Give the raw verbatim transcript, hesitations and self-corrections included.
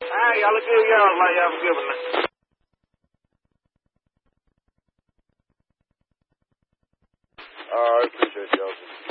right, y'all look good. Y'all like y'all have a good one. All right, appreciate y'all.